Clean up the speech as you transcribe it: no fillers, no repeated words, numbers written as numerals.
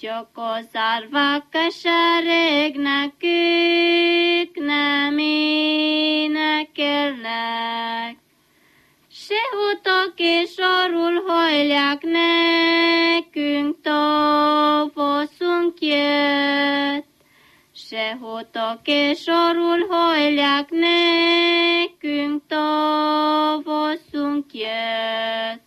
Gyakozárvák sereg nekük nem énekelnek. Sehutok és arul hajlják nekünk tavaszunk jött. Sehutok és arul hajlják nekünk tavaszunk jött.